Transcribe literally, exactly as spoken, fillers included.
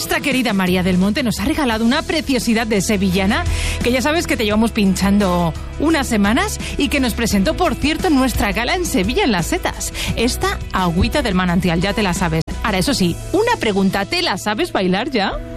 nuestra querida María del Monte nos ha regalado una preciosidad de sevillana que ya sabes que te llevamos pinchando unas semanas y que nos presentó, por cierto, en nuestra gala en Sevilla en Las Setas. Esta agüita del manantial, ya te la sabes. Ahora, eso sí, una pregunta, ¿te la sabes bailar ya?